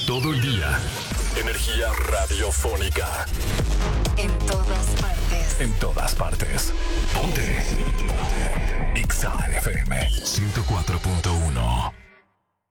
todo el día. Energía radiofónica. En todas partes. En todas partes. Ponte. Exa FM 104.9.